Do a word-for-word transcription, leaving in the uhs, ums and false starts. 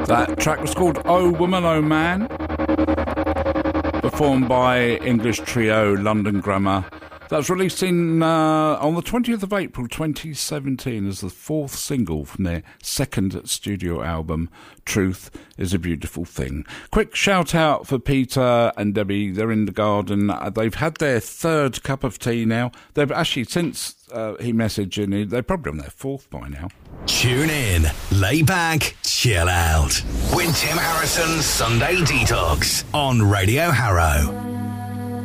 That track was called Oh Woman, Oh Man, performed by English trio London Grammar. That was released in uh, on the twentieth of April twenty seventeen as the fourth single from their second studio album, Truth is a Beautiful Thing. Quick shout out for Peter and Debbie. They're in the garden. They've had their third cup of tea now. They've actually, since uh, he messaged in, they're probably on their fourth by now. Tune in, lay back, chill out with Tim Harrison's Sunday Detox on Radio Harrow.